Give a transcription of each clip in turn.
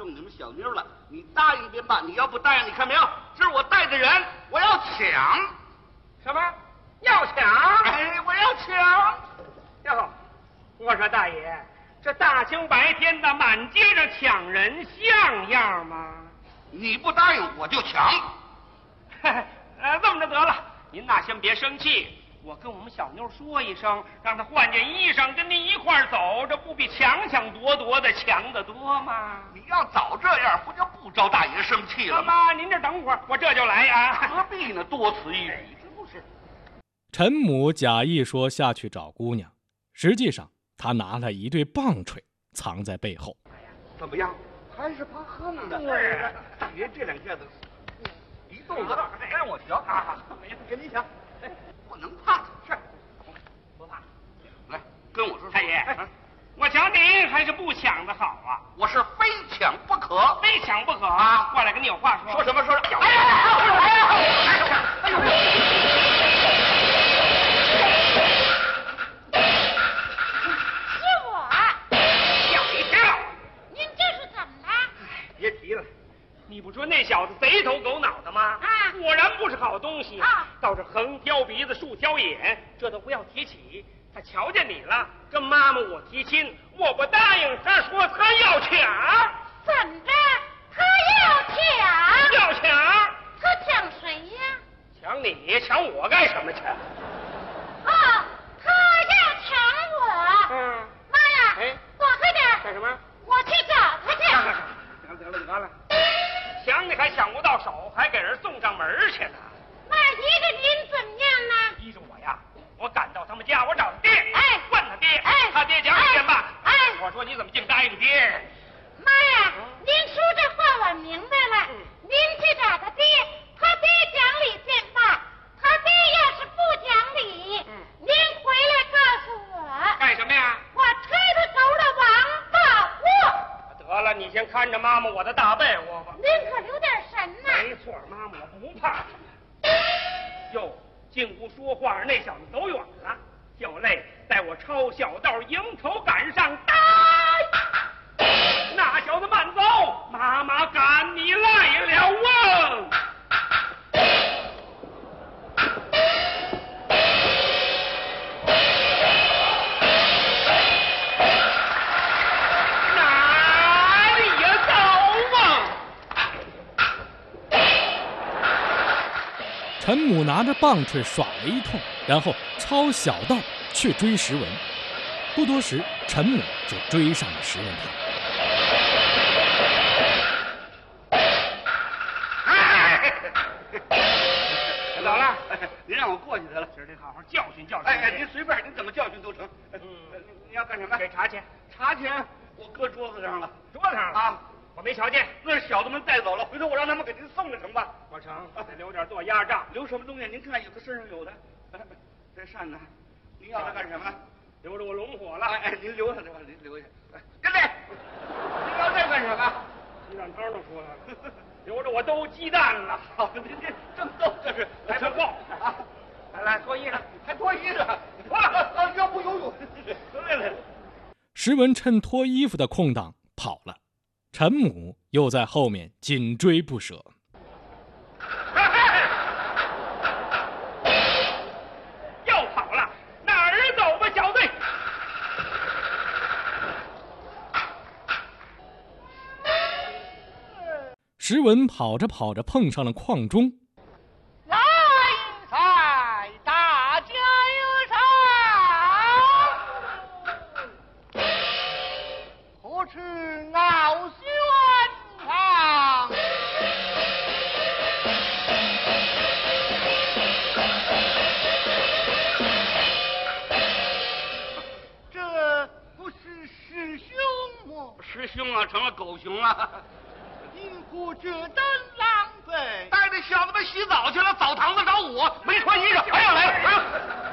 中你们小妞了，你答应便罢，你要不答应，你看没有，这是我带的人，我要抢。 什么？要抢？ 哎，我要抢。 哟，我说大爷，这大清白天的满街上抢人像样吗？ 你不答应我就抢。 这么着得了，您呐先别生气。我跟我们小妞说一声，让她换件衣裳，跟您一块儿走，这不比抢抢夺夺的强得多吗？ 你要早这样，不就不招大爷生气了吗？ 妈，您这等会儿，我这就来啊。 何必呢？多此一举，是不是？ 陈母假意说下去找姑娘，实际上他拿了一对棒槌藏在背后。 怎么样？还是怕横的。大爷这两下子一肚子，让我瞧啊！跟你抢。不能怕，是不怕。来，跟我说， 太爷，我瞧您还是不抢的好啊！ 我是非抢不可， 非抢不可啊！ 过来跟你有话说。 说什么？说什么？ 哎呀！ 是我。 吓一跳！ 您这是怎么了？ 别提了。你不说那小子贼头狗脑的吗？ 啊， 果然不是好东西啊！ 倒是横挑鼻子竖挑眼，这都不要提起。他瞧见你了，跟妈妈我提亲，我不答应，他说他要抢。 怎么着？他要抢？ 要抢？ 他抢谁呀？ 抢你？抢我干什么去？ 哦，他要抢我。妈呀！ 哎， 躲开点！ 干什么？ 我去找他去。 得了，抢你还抢不到手，还给人送上门去呢。 那依着您怎么样呢？ 依着我呀，我赶到他们家，我找他爹， 哎， 问他爹， 哎， 他爹讲一遍吧。 哎， 我说你怎么净答应爹？ 妈呀，您说这话我明白了。您去找他爹，他爹讲理便罢，他爹要是不讲理，您回来告诉我。 干什么呀？ 我推他头的王八货。 得了，你先看着妈妈我的大被窝吧。 您可留点神呐。 没错，妈妈我不怕。哟，进屋说话那小子走远了，小泪带我抄小道迎头赶上，呆！那小子慢走，妈妈赶你来了啊！ 陈母拿着棒槌耍了一通，然后抄小道去追石文。不多时，陈母就追上了石文堂。 老了， 您让我过去得了， 今儿得好好教训教训。 哎，您随便，您怎么教训都成。你要干什么？ 给茶钱。 茶钱我搁桌子上了。 桌子上了啊？我没瞧见， 那是小子们带走了，回头我让他们给您送了成吧？ 我成，得留点做压账。 留什么东西？您看，有的身上有的。这扇呢？您要它干什么？ 留着我龙火了。 哎，您留下这吧，您留下。跟来，您要这干什么？ 鸡蛋汤都出来了，留着我兜鸡蛋了。 好，您这正逗，这是来不够啊！来脱衣裳， 还脱衣裳，脱了要不游泳。来。 石文趁脱衣服的空档跑了。陈母又在后面紧追不舍。 又跑了，哪儿走吧，小队？ 石文跑着跑着碰上了邝中。 来财，大家有赏，何处傲轩堂？这不是师兄吗？ 师兄啊，成了狗熊了。 因何这等狼狈？ 带着小子们洗澡去了，澡堂子找我，没穿衣裳，还要来了。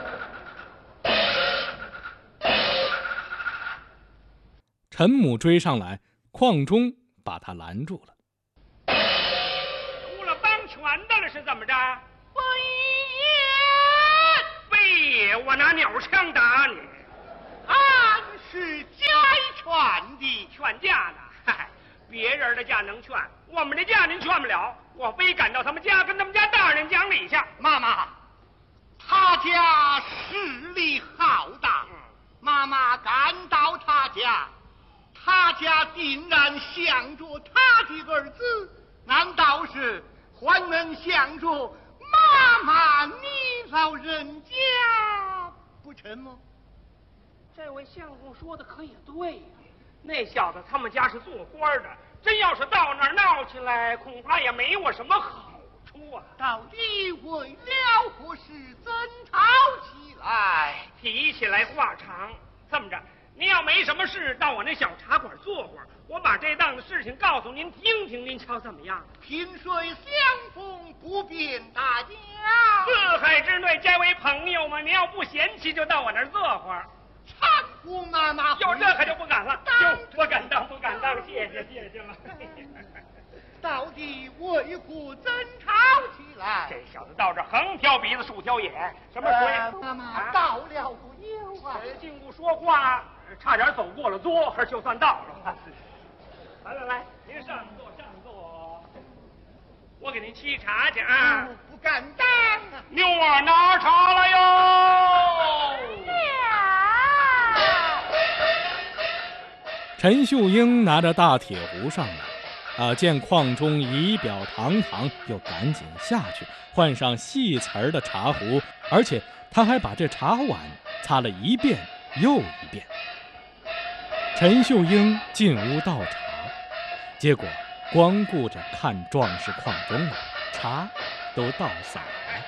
陈母追上来，邝中把他拦住了。 出了帮拳的了是怎么着？非也，我拿鸟枪打你。 俺是家传的， 劝架呢？嗨， 别人的家能劝，我们的家您劝不了，我非赶到他们家跟他们家大人讲理去。 妈妈，他家势力浩大，妈妈赶到他家定然想着他的儿子，难道是还能想着妈妈你老人家不成吗？ 这位相公说的可也对呀，那小子他们家是做官的，真要是到那儿闹起来，恐怕也没我什么好处啊。 到底为了何事争吵起来？ 提起来话长，这么着，您要没什么事，到我那小茶馆坐会儿，我把这档子事情告诉您听听，您瞧怎么样？ 萍水相逢不便大家， 四海之内皆为朋友嘛，您要不嫌弃，就到我那儿坐会儿。 搀扶妈妈， 有这可就不敢了，不敢当，谢谢了。 到底为何争吵起来？ 这小子到这横挑鼻子竖挑眼，什么鬼？ 妈妈到了不久啊！ 进屋说话，差点走过了桌，就算到了。来，您上座，我给您沏茶去啊。 不敢当啊！ 妞儿拿茶来哟。 陈秀英拿着大铁壶上来，见矿中仪表堂堂，又赶紧下去换上细瓷的茶壶，而且他还把这茶碗擦了一遍又一遍。陈秀英进屋倒茶，结果光顾着看壮士矿中了，茶都倒洒了。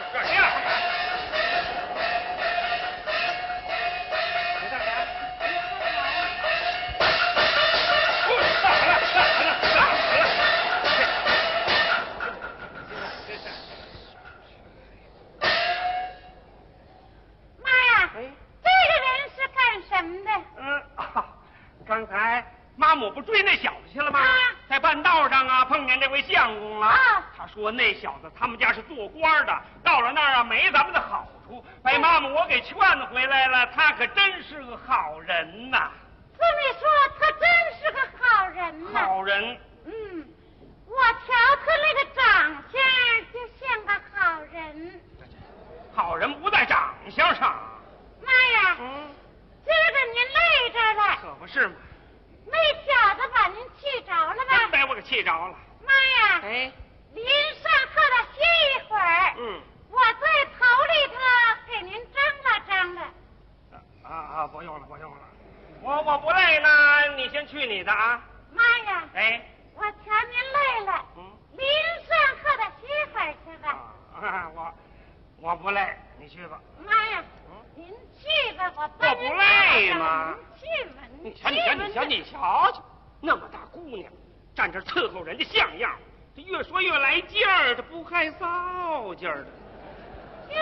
刚才妈母不追那小子去了吗？在半道上碰见这位相公了。他说那小子他们家是做官的，到了那儿没咱们的好处，把妈母我给劝回来了。他可真是个好人呐！ 这么说，他真是个好人呐。 好人。 我瞧他那个长相就像个好人。 好人不在长相上。 妈呀！今儿个您累着了， 可不是嘛。 那小子把您气着了吧？ 真把我给气着了。 妈呀！您上课了歇一会儿。我在头里头给您张了。 不用了。我不累呢，你先去你的啊。 妈呀！我瞧您累了。您上课的歇会儿去吧。 我不累，你去吧。 妈呀！您去吧，我帮您。 我不累吗？ 你瞧，那么大姑娘，站这伺候人家像样，这越说越来劲儿，这不害臊劲儿的。 哟，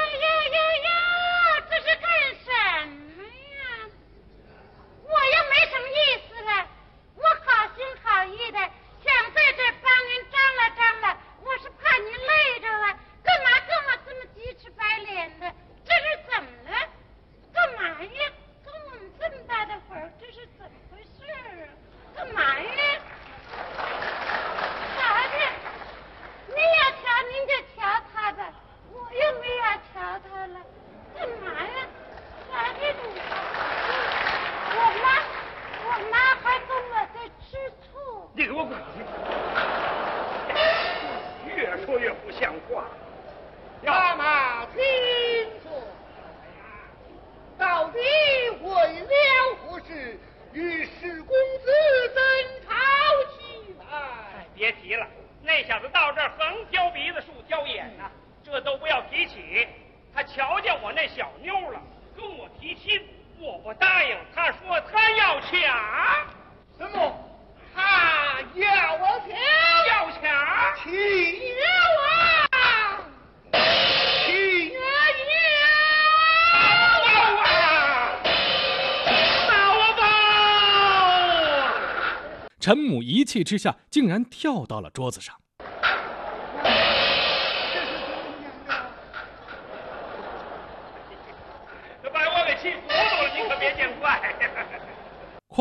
这是干什么呀？我又没什么意思了，我好心好意的想在这帮您张了，我是怕您累着了，干嘛跟我这么鸡翅白脸的？这是怎么了？干嘛呀？跟我们这么大的会儿，这是怎么回事啊？干嘛呀？啥的？您要瞧您就瞧他吧，我又没要瞧他了。干嘛呀？啥的？我妈还跟我在吃醋。 你给我滚去！越说越不像话。 妈妈听说，到底为了何事与史公子争吵起来？ 别提了，那小子到这儿横挑鼻子竖挑眼这都不要提起。他瞧见我那小妞了，跟我提亲，我不答应。他说他要抢。 什么？他要抢？ 要抢？ 起了啊！ 陈母一气之下，竟然跳到了桌子上。